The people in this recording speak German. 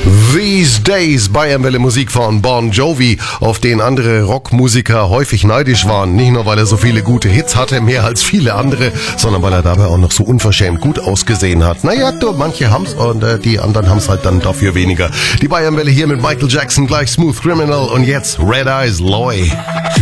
These Days, Bayernwelle Musik von Bon Jovi, auf den andere Rockmusiker häufig neidisch waren. Nicht nur, weil er so viele gute Hits hatte, mehr als viele andere, sondern weil er dabei auch noch so unverschämt gut ausgesehen hat. Naja, manche haben's und die anderen haben's halt dann dafür weniger. Die Bayernwelle hier mit Michael Jackson, gleich Smooth Criminal und jetzt Red Eyes Loy.